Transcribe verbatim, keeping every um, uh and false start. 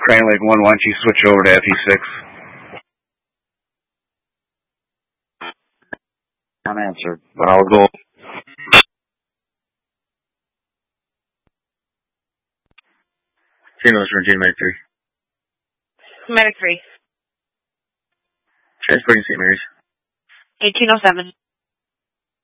Crane Lake one, why don't you switch over to F E six? Unanswered, but I'll go. Saint Louis, Virginia, Medic three. Medic three. Transporting Saint Mary's. eighteen oh seven.